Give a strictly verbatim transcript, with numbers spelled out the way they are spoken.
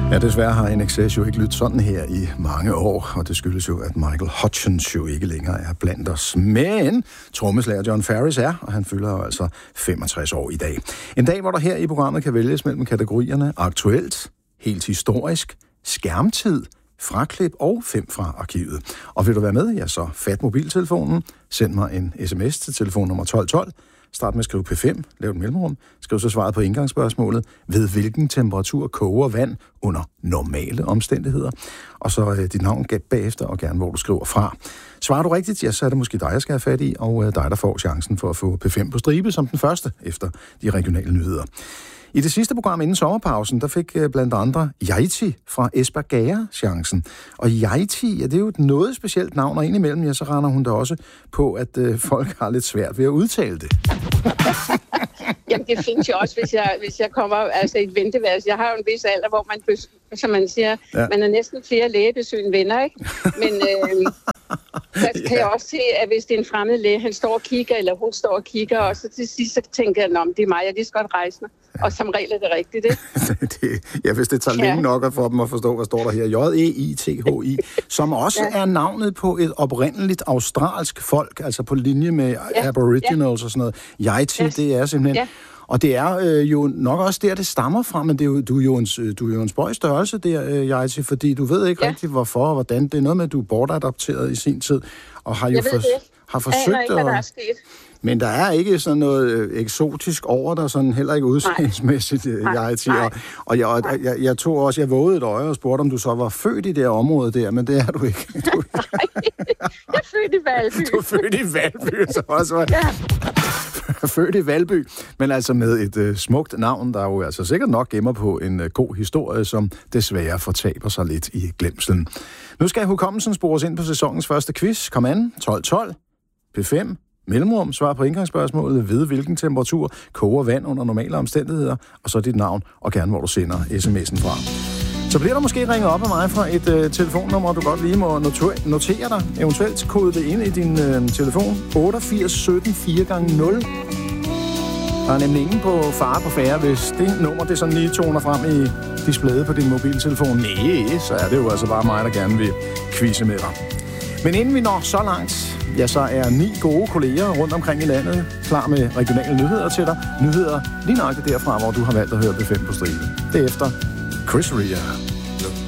Ja, desværre har N X S jo ikke lyttet sådan her i mange år, og det skyldes jo, at Michael Hutchence jo ikke længere er blandt os. Men trommeslager John Farris er, og han fylder jo altså femogtres år i dag. En dag, hvor der her i programmet kan vælges mellem kategorierne aktuelt, helt historisk, skærmtid, fraklip og fem fra arkivet. Og vil du være med, ja, så fat mobiltelefonen, send mig en sms til telefonnummer tolv tolv, start med at skrive P fem, lav et mellemrum, skriv så svaret på indgangsspørgsmålet, ved hvilken temperatur koger vand under normale omstændigheder, og så øh, dit navn bagefter, og gerne hvor du skriver fra. Svarer du rigtigt, ja, så er det måske dig, jeg skal have fat i, og øh, dig, der får chancen for at få P fem på stribe som den første efter de regionale nyheder. I det sidste program inden sommerpausen, der fik øh, blandt andre Yaiti fra Espergærde chancen. Og Yaiti, ja, det er jo et noget specielt navn, og indimellem, ja, så render hun da også på, at øh, folk har lidt svært ved at udtale det. Jamen, det findes jo også, hvis jeg, hvis jeg kommer altså i et venteværelse. Jeg har jo en vis alder, hvor man, som man siger, ja. Man er næsten flere lægebesøg end venner, ikke? Men øh, der kan ja. Jeg også se, at hvis det er en fremmed læge, han står og kigger, eller hun står og kigger, og så til sidst så tænker jeg, det er mig, jeg lige skal godt rejse mig. Ja. Og som regel er det rigtigt, ikke? det, ja, hvis det tager ja. længe nok for dem at forstå, hvad står der her. J E I T H I, som også ja. er navnet på et oprindeligt australsk folk, altså på linje med ja. Aboriginals ja. og sådan noget. Yaiti, yes. det er simpelthen... Ja. Og det er øh, jo nok også der, det stammer fra, men det er jo, du er jo en, du er jo en spøj størrelse der, øh, Yaiti, fordi du ved ikke ja. rigtigt, hvorfor og hvordan. Det er noget med, at du er bortadopteret i sin tid, og har jo for, har forsøgt ikke, hvad der er sket. Men der er ikke sådan noget øh, eksotisk over dig, sådan heller ikke udseendsmæssigt, Yaiti. Og, og jeg, jeg, jeg tog også, jeg vågede et øje og spurgte, om du så var født i det område der, men det er du ikke. Du, Nej, jeg er født i Valby. Du er født i Valby, så også. Ja. Født i Valby, men altså med et øh, smukt navn, der jo altså sikkert nok gemmer på en øh, god historie, som desværre fortaber sig lidt i glemslen. Nu skal hukommelsen spores ind på sæsonens første quiz. Kom an, tolv tolv, P fem, mellemrum, svar på indgangsspørgsmålet, ved hvilken temperatur koger vand under normale omstændigheder, og så dit navn, og gerne hvor du sender sms'en fra. Så bliver der måske ringet op af mig fra et øh, telefonnummer, du godt lige må notere, notere dig. Eventuelt kode det ind i din øh, telefon. otteogfirs sytten fire gange nul. Der er nemlig ingen på fare på færre, hvis det nummer det sådan lige toner frem i displayet på din mobiltelefon. Nej, så er det jo altså bare mig, der gerne vil quizze med dig. Men inden vi når så langt, ja, så er ni gode kolleger rundt omkring i landet klar med regionale nyheder til dig. Nyheder lige nøjagtigt derfra, hvor du har valgt at høre P fem på stribe. Det er efter Chris Rea.